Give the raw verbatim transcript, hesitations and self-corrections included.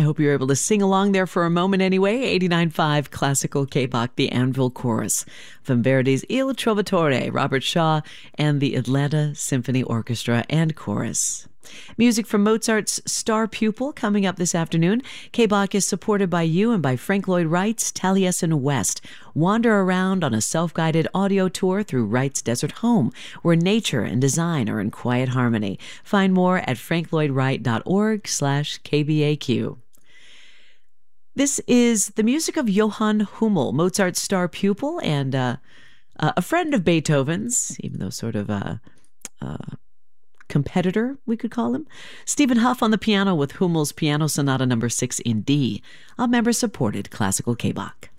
hope you're able to sing along there for a moment anyway. eighty-nine point five Classical K-Bach, the Anvil Chorus from Verdi's Il Trovatore, Robert Shaw, and the Atlanta Symphony Orchestra and Chorus. Music from Mozart's Star Pupil coming up this afternoon. K-Bach is supported by you and by Frank Lloyd Wright's Taliesin West. Wander around on a self-guided audio tour through Wright's desert home, where nature and design are in quiet harmony. Find more at franklloydwright.org slash KBAQ. This is the music of Johann Hummel, Mozart's Star Pupil, and uh, uh, a friend of Beethoven's, even though sort of a... Uh, uh, competitor, we could call him. Stephen Huff on the piano with Hummel's Piano Sonata number six in D, a member-supported classical K-Bach.